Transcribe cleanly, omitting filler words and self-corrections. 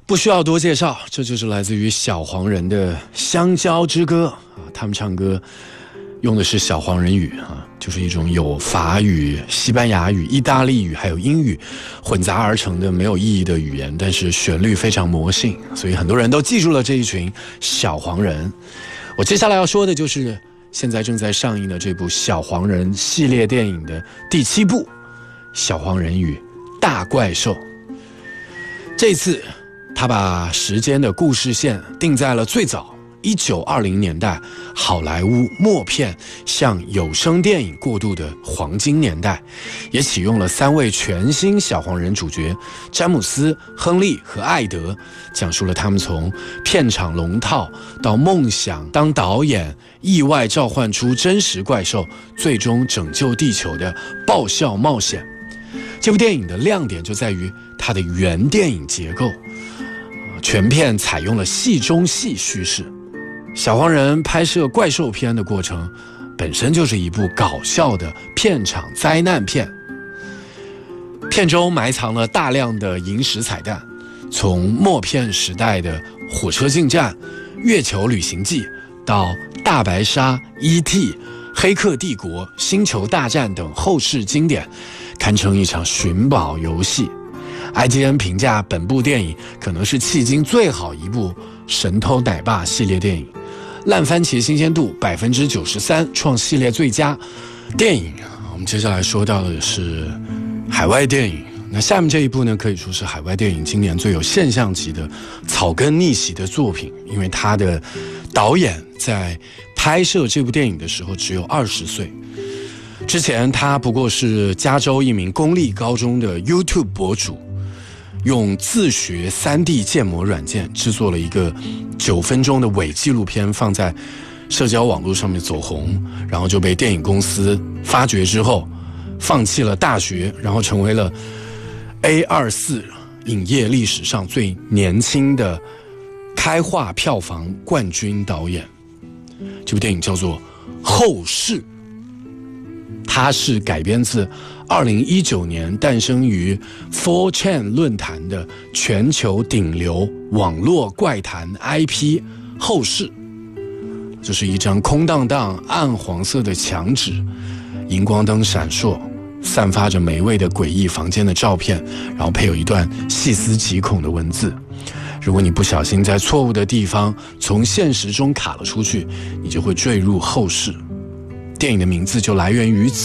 不需要多介绍，这就是来自于小黄人的《香蕉之歌》啊，他们唱歌用的是小黄人语啊，就是一种有法语、西班牙语、意大利语还有英语混杂而成的没有意义的语言，但是旋律非常魔性，所以很多人都记住了这一群小黄人。我接下来要说的就是现在正在上映的这部小黄人系列电影的第7部《小黄人与大怪兽》。这次他把时间的故事线定在了最早1920年代好莱坞默片向有声电影过渡的黄金年代，也启用了3位全新小黄人主角詹姆斯、亨利和艾德，讲述了他们从片场龙套到梦想当导演，意外召唤出真实怪兽，最终拯救地球的爆笑冒险。这部电影的亮点就在于它的原电影结构，全片采用了戏中戏叙事。小黄人拍摄怪兽片的过程本身就是一部搞笑的片场灾难片，片中埋藏了大量的影史彩蛋，从默片时代的火车进站、月球旅行记到大白鲨、E.T., 黑客帝国、星球大战等后世经典，堪称一场寻宝游戏。IGN 评价本部电影可能是迄今最好一部神偷奶爸系列电影，烂番茄新鲜度93%，创系列最佳。电影我们接下来说到的是海外电影，那下面这一部呢，可以说是海外电影今年最有现象级的草根逆袭的作品，因为他的导演在拍摄这部电影的时候只有20岁。之前他不过是加州一名公立高中的 YouTube 博主，用自学 3D 建模软件制作了一个9分钟的伪纪录片，放在社交网络上面走红，然后就被电影公司发掘之后放弃了大学，然后成为了 A24 影业历史上最年轻的开画票房冠军导演。这部电影叫做《后世》，它是改编自2019年诞生于 4chan 论坛的全球顶流网络怪谈 IP 后世。这是一张空荡荡暗黄色的墙纸，荧光灯闪烁，散发着美味的诡异房间的照片，然后配有一段细思极恐的文字。如果你不小心在错误的地方从现实中卡了出去，你就会坠入后世。电影的名字就来源于此。